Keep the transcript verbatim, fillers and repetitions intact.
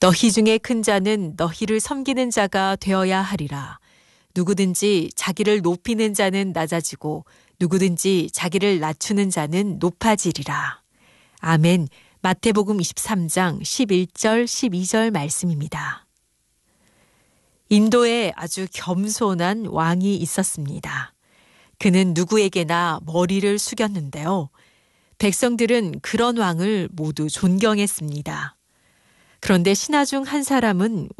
너희 중에 큰 자는 너희를 섬기는 자가 되어야 하리라. 누구든지 자기를 높이는 자는 낮아지고 누구든지 자기를 낮추는 자는 높아지리라. 아멘. 마태복음 이십삼 장 십일 절 십이 절 말씀입니다. 인도에 아주 겸손한 왕이 있었습니다. 그는 누구에게나 머리를 숙였는데요. 백성들은 그런 왕을 모두 존경했습니다. 그런데 신하 중 한 사람은